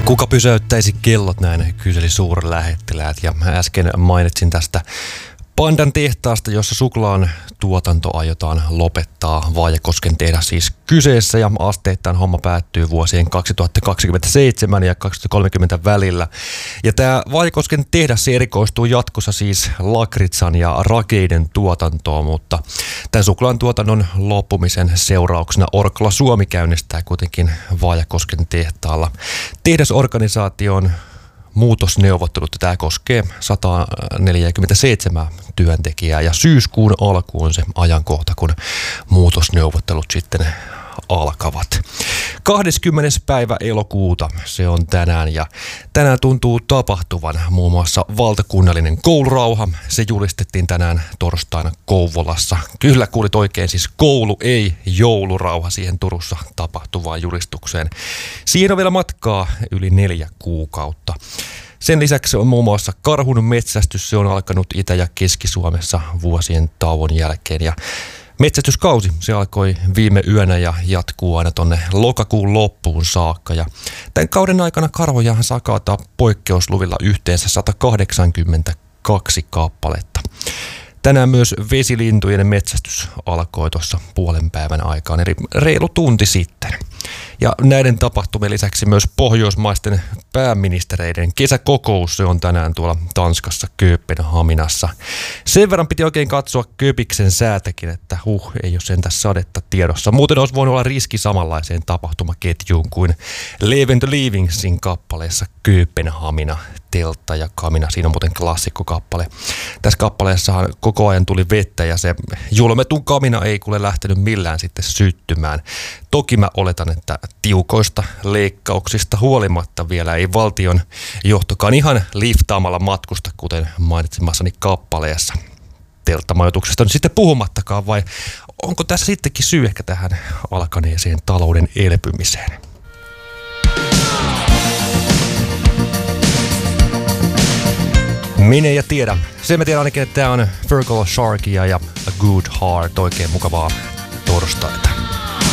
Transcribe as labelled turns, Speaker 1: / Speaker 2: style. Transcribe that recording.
Speaker 1: Kuka pysäyttäisi kellot, näin kyseli suurlähettiläät, ja äsken mainitsin tästä Pandan tehtaasta, jossa suklaan tuotanto aiotaan lopettaa. Vaajakosken tehdas siis kyseessä, ja asteittain homma päättyy vuosien 2027 ja 2030 välillä. Ja tämä Vaajakosken tehdas erikoistuu jatkossa siis lakritsan ja rakeiden tuotantoon, mutta tämän suklaan tuotannon loppumisen seurauksena Orkla Suomi käynnistää kuitenkin Vaajakosken tehtaalla tehdasorganisaation muutosneuvottelut. Tämä koskee 147 työntekijää, ja syyskuun alku on se ajankohta, kun muutosneuvottelut sitten alkavat. 20. päivä elokuuta se on tänään, ja tänään tuntuu tapahtuvan muun muassa valtakunnallinen koulurauha. Se julistettiin tänään torstaina Kouvolassa. Kyllä kuulit oikein, siis koulu ei joulurauha siihen Turussa tapahtuvaan julistukseen. Siihen on vielä matkaa yli 4 kuukautta. Sen lisäksi on muun muassa karhun metsästys. Se on alkanut Itä- ja Keski-Suomessa vuosien tauon jälkeen, ja metsästyskausi se alkoi viime yönä ja jatkuu aina tonne lokakuun loppuun saakka. Ja tämän kauden aikana karvojahan saa kaataa poikkeusluvilla yhteensä 182 kappaletta. Tänään myös vesilintujen metsästys alkoi tuossa puolen päivän aikaan, eli reilu tunti sitten. Ja näiden tapahtumien lisäksi myös pohjoismaisten pääministereiden kesäkokous, se on tänään tuolla Tanskassa Kööpenhaminassa. Sen verran piti oikein katsoa Köpiksen säätäkin, että ei ole sentään sadetta tiedossa. Muuten olisi voinut olla riski samanlaiseen tapahtumaketjuun kuin Leven the Leavingsin kappaleessa Kööpenhamina, teltta ja kamina. Siinä on muuten klassikkokappale. Tässä kappaleessahan koko ajan tuli vettä, ja se julmetun kamina ei kuule lähtenyt millään sitten syttymään. Toki mä oletan, että tiukoista leikkauksista huolimatta vielä ei valtion johtokaan ihan liftaamalla matkusta, kuten mainitsemassani kappaleessa. Telttamajoituksesta nyt sitten puhumattakaan, vai onko tässä sittenkin syy ehkä tähän alkaneeseen talouden elpymiseen? Minä ja tiedä. Se me tiedän ainakin, että tämä on Fergal Sharkia ja A Good Heart. Oikein mukavaa torstaita.